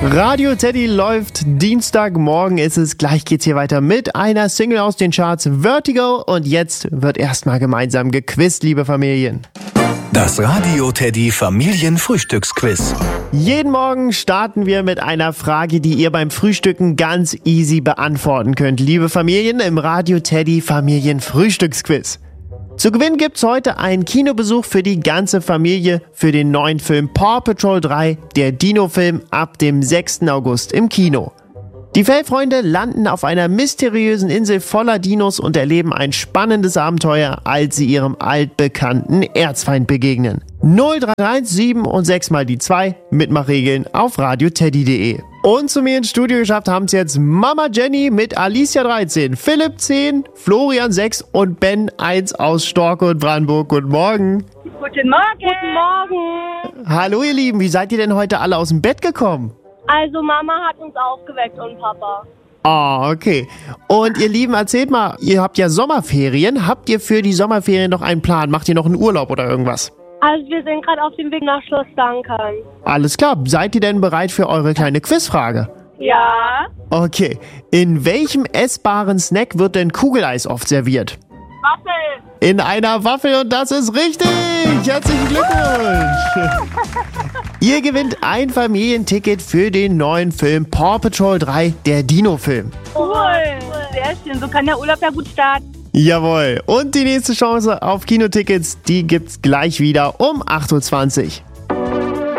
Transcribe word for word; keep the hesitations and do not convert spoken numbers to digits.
Radio Teddy läuft, Dienstagmorgen ist es, gleich geht's hier weiter mit einer Single aus den Charts, Vertigo, und jetzt wird erstmal gemeinsam gequizt, liebe Familien. Das Radio Teddy Familienfrühstücksquiz. Jeden Morgen starten wir mit einer Frage, die ihr beim Frühstücken ganz easy beantworten könnt, liebe Familien, im Radio Teddy Familienfrühstücksquiz. Zu gewinnen gibt's heute einen Kinobesuch für die ganze Familie für den neuen Film Paw Patrol drei, der Dino-Film, ab dem sechsten August im Kino. Die Fellfreunde landen auf einer mysteriösen Insel voller Dinos und erleben ein spannendes Abenteuer, als sie ihrem altbekannten Erzfeind begegnen. null drei eins sieben und sechs mal die zwei, Mitmachregeln auf radioteddy punkt de. Und zu mir ins Studio geschafft haben es jetzt Mama Jenny mit Alicia dreizehn, Philipp zehn, Florian sechs und Ben eins aus Storke und Brandenburg. Guten Morgen. Guten Morgen. Guten Morgen. Hallo ihr Lieben, wie seid ihr denn heute alle aus dem Bett gekommen? Also Mama hat uns aufgeweckt und Papa. Ah, okay. Und ihr Lieben, erzählt mal, ihr habt ja Sommerferien. Habt ihr für die Sommerferien noch einen Plan? Macht ihr noch einen Urlaub oder irgendwas? Also wir sind gerade auf dem Weg nach Schloss Dankern. Alles klar. Seid ihr denn bereit für eure kleine Quizfrage? Ja. Okay. In welchem essbaren Snack wird denn Kugeleis oft serviert? Waffel. In einer Waffel, und das ist richtig! Herzlichen Glückwunsch! Ihr gewinnt ein Familienticket für den neuen Film Paw Patrol drei, der Dino-Film. Cool. Sehr schön, so kann der Urlaub ja gut starten. Jawohl. Und die nächste Chance auf Kinotickets, die gibt's gleich wieder um acht Uhr zwanzig.